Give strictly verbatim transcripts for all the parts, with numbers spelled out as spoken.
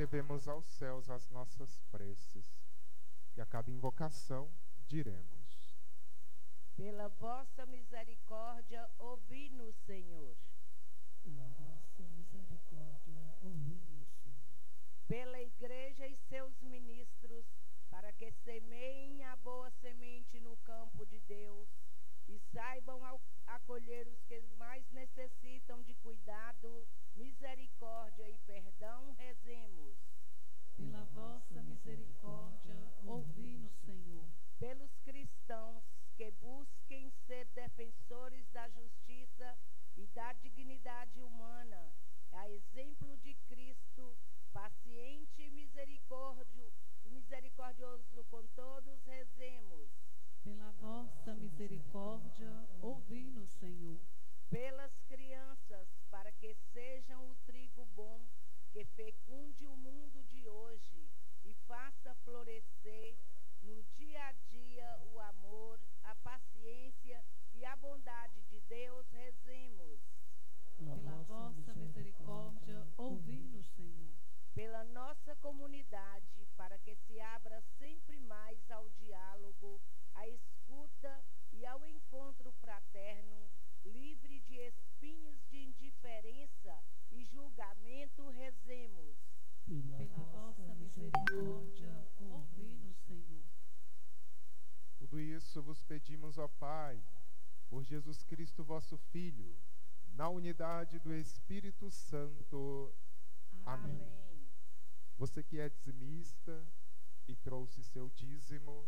elevemos aos céus as nossas preces e a cada invocação diremos: pela vossa misericórdia, ouvi-nos, Senhor. Pela vossa misericórdia, ouvi-nos, Senhor. Pela Igreja e seus ministros, para que semeiem a boa semente no campo de Deus e saibam ao- acolher os que mais necessitam de cuidado, misericórdia e perdão, rezemos. Pela vossa misericórdia, ouvi-nos, Senhor. Pelos cristãos que busquem ser defensores da justiça e da dignidade humana, a exemplo de Cristo, paciente e misericórdio- misericordioso com todos, rezemos. Pela vossa misericórdia, ouvi-nos, Senhor. Pelas crianças, para que sejam o trigo bom, que fecunde o mundo de hoje e faça florescer no dia a dia o amor, a paciência e a bondade de Deus, rezemos. Pela vossa misericórdia, ouvi-nos, Senhor. Pela nossa comunidade, para que se abra sempre mais ao diálogo, à escuta e ao encontro fraterno, livre de espinhos de indiferença e julgamento, rezemos. Pela vossa misericórdia, ouvi-nos, Senhor. Tudo isso vos pedimos, ó Pai, por Jesus Cristo, vosso Filho, na unidade do Espírito Santo. Amém. Amém. Você que é dizimista e trouxe seu dízimo,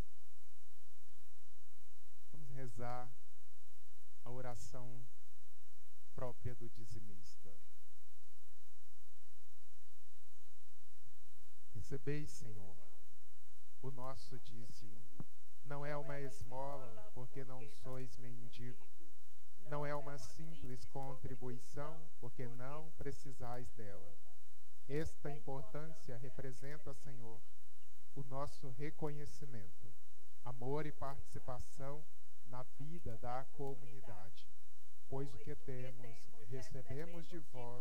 vamos rezar a oração própria do dizimista. Recebeis, Senhor, o nosso dízimo. Não é uma esmola, porque não sois mendigo. Não é uma simples contribuição, porque não precisais dela. Esta importância representa, Senhor, o nosso reconhecimento, amor e participação na vida da comunidade, pois o que temos recebemos de vós